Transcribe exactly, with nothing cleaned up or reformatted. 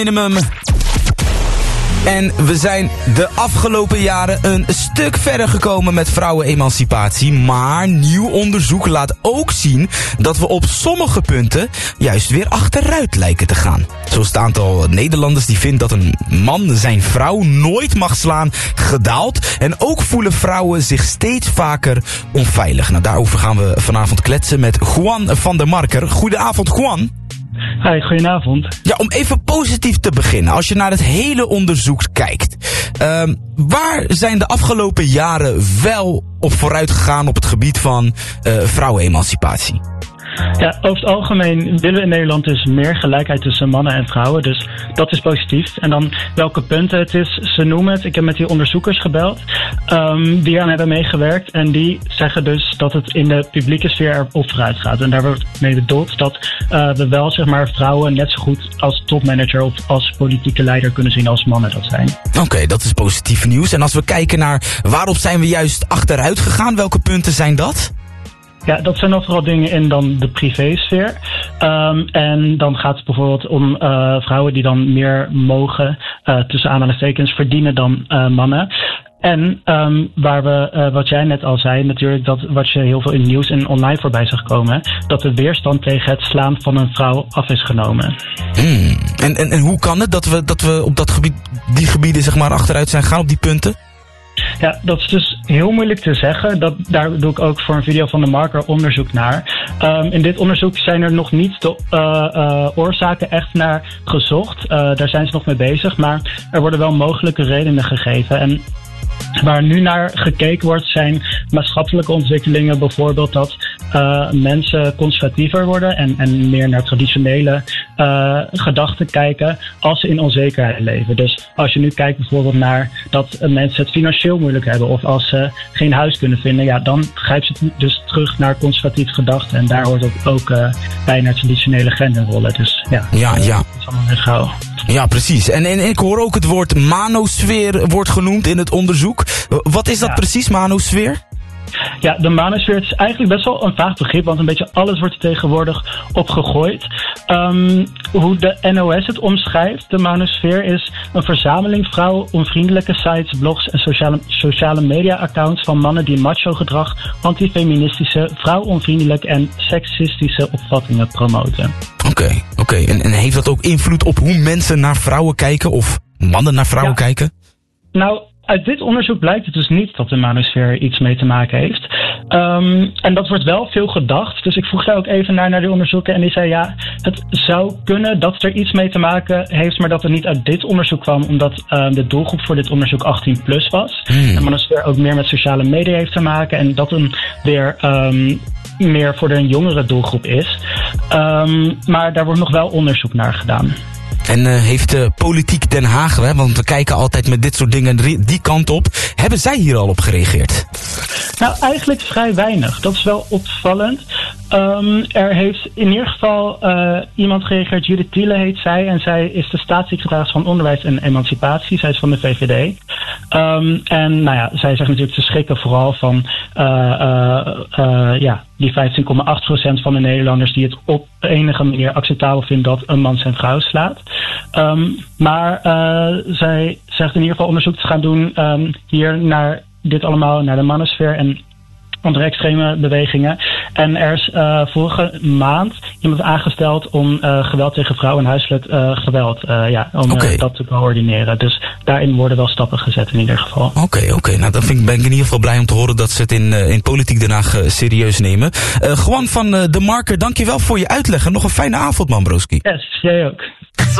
Minimum. En we zijn de afgelopen jaren een stuk verder gekomen met vrouwenemancipatie. Maar nieuw onderzoek laat ook zien dat we op sommige punten juist weer achteruit lijken te gaan. Zo is het aantal Nederlanders die vindt dat een man zijn vrouw nooit mag slaan gedaald. En ook voelen vrouwen zich steeds vaker onveilig. Nou, daarover gaan we vanavond kletsen met Juan van der Marker. Goedenavond, Juan. Hi, goedenavond. Ja, om even positief te beginnen. Als je naar het hele onderzoek kijkt. Uh, waar zijn de afgelopen jaren wel op vooruit gegaan op het gebied van uh, vrouwenemancipatie? Ja, over het algemeen willen we in Nederland dus meer gelijkheid tussen mannen en vrouwen. Dus dat is positief. En dan welke punten het is, ze noemen het. Ik heb met die onderzoekers gebeld um, die aan hebben meegewerkt. En die zeggen dus dat het in de publieke sfeer erop vooruit gaat. En daar wordt mee bedoeld dat uh, we wel zeg maar vrouwen net zo goed als topmanager of als politieke leider kunnen zien als mannen dat zijn. Oké, okay, dat is positief nieuws. En als we kijken naar waarop zijn we juist achteruit gegaan, welke punten zijn dat? Ja, dat zijn dan vooral dingen in dan de privésfeer. Um, en dan gaat het bijvoorbeeld om uh, vrouwen die dan meer mogen, uh, tussen aanhalingstekens, verdienen dan uh, mannen. En um, waar we, uh, wat jij net al zei, natuurlijk dat wat je heel veel in nieuws en online voorbij zag komen, dat de weerstand tegen het slaan van een vrouw af is genomen. Hmm. En, en, en hoe kan het dat we, dat we op dat gebied, die gebieden zeg maar achteruit zijn gegaan op die punten? Ja, dat is dus heel moeilijk te zeggen. Dat, daar doe ik ook voor een video van de Marker onderzoek naar. Um, in dit onderzoek zijn er nog niet de uh, uh, oorzaken echt naar gezocht. Uh, daar zijn ze nog mee bezig. Maar er worden wel mogelijke redenen gegeven. En waar nu naar gekeken wordt zijn maatschappelijke ontwikkelingen. Bijvoorbeeld dat uh, mensen conservatiever worden en, en meer naar traditionele uh, gedachten kijken als ze in onzekerheid leven. Dus als je nu kijkt bijvoorbeeld naar dat uh, mensen het financieel moeilijk hebben of als ze geen huis kunnen vinden, ja, dan grijpt ze dus terug naar conservatieve gedachten. En daar hoort ook, ook uh, bij naar traditionele genderrollen. Dus ja, ja, ja. dat is allemaal weer gauw. Ja, precies. En, en ik hoor ook het woord manosfeer wordt genoemd in het onderzoek. Wat is dat ja. precies, manosfeer? Ja, de manosfeer is eigenlijk best wel een vaag begrip, want een beetje alles wordt er tegenwoordig op gegooid. Um, hoe de N O S het omschrijft, de manosfeer is een verzameling vrouwenonvriendelijke sites, blogs en sociale, sociale media-accounts van mannen die macho-gedrag, antifeministische, vrouwonvriendelijke en seksistische opvattingen promoten. Oké, okay, oké. Okay. En, en heeft dat ook invloed op hoe mensen naar vrouwen kijken of mannen naar vrouwen ja. kijken? Nou, uit dit onderzoek blijkt het dus niet dat de manosfeer iets mee te maken heeft. Um, en dat wordt wel veel gedacht. Dus ik vroeg daar ook even naar, naar die onderzoeken. En die zei ja, het zou kunnen dat er iets mee te maken heeft, maar dat het niet uit dit onderzoek kwam. Omdat uh, de doelgroep voor dit onderzoek achttien plus was. Hmm. De manosfeer ook meer met sociale media heeft te maken. En dat een weer um, meer voor de jongere doelgroep is. Um, maar daar wordt nog wel onderzoek naar gedaan. En uh, heeft uh, Politiek Den Haag, hè, want we kijken altijd met dit soort dingen die kant op. Hebben zij hier al op gereageerd? Nou, eigenlijk vrij weinig. Dat is wel opvallend. Um, er heeft in ieder geval uh, iemand gereageerd, Judith Thiele heet zij. En zij is de staatssecretaris van Onderwijs en Emancipatie. Zij is van de V V D. Um, en nou ja, zij zegt natuurlijk te schrikken vooral van uh, uh, uh, ja, die vijftien komma acht procent van de Nederlanders die het op enige manier acceptabel vindt dat een man zijn vrouw slaat. Um, maar uh, zij zegt in ieder geval onderzoek te gaan doen um, hier naar dit allemaal, naar de manosfeer en andere extreme bewegingen. En er is uh, vorige maand iemand aangesteld om uh, geweld tegen vrouwen en huiselijk uh, geweld, uh, ja, om okay. uh, dat te coördineren. Dus daarin worden wel stappen gezet in ieder geval. Oké, okay, oké. Okay. Nou, dan vind ik, ben ik in ieder geval blij om te horen dat ze het in, uh, in Politiek Den Haag uh, serieus nemen. Uh, Juan van uh, de Marker, dankjewel voor je uitleg en nog een fijne avond, man, broski. Yes, jij ook.